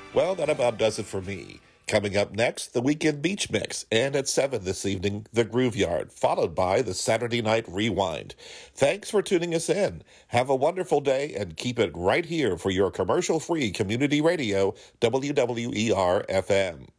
Well, that about does it for me. Coming up next, the Weekend Beach Mix, and at 7 this evening, the Groove Yard, followed by the Saturday Night Rewind. Thanks for tuning us in. Have a wonderful day and keep it right here for your commercial-free community radio, WWER FM.